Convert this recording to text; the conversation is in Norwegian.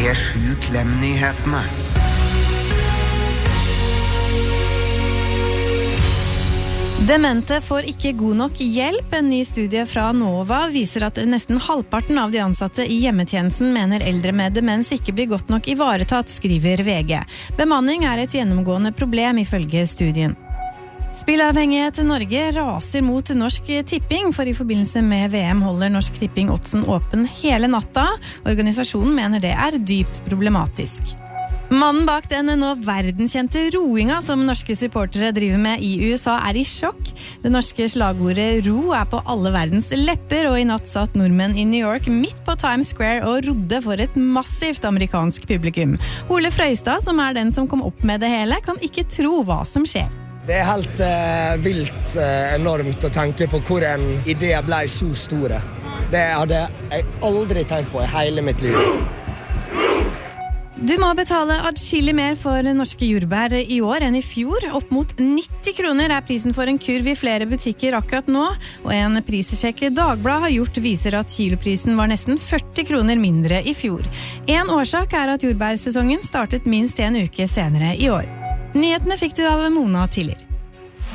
P7-Klem-nyhetene. Demente får ikke god nok hjelp. En ny studie fra Nova viser at nesten halvparten av de ansatte i hjemmetjenesten mener eldre med demens ikke blir godt nok ivaretatt, skriver VG. Bemanning er et gjennomgående problem ifølge studien. Spillavhengighet Norge raser mot Norsk Tipping, for i forbindelse med VM holder Norsk Tipping oddsen åpen hele natta. Organisasjonen mener det er dypt problematisk. Mannen bak den nå verdenskjente roinga som norske supportere driver med i USA er i sjokk. Det norske slagordet «Ro» er på alle verdens lepper, og i natt satt nordmenn i New York midt på Times Square og rodde for et massivt amerikansk publikum. Ole Frøystad, som er den som kom opp med det hele, kan ikke tro hva som skjer. Det er helt vilt enormt å tenke på hvor en idé ble så store. Det hadde jeg aldri tenkt på i hele mitt liv. Du må betale adskillig mer for norske jordbær i år enn i fjor. Opp mot 90 kroner er prisen for en kurv i flere butikker akkurat nå, og en prissjekk Dagbladet har gjort viser at kiloprisen var nesten 40 kroner mindre i fjor. En årsak er at jordbærsesongen startet minst en uke senere i år. Nyhetene fikk du av Mona Tiller.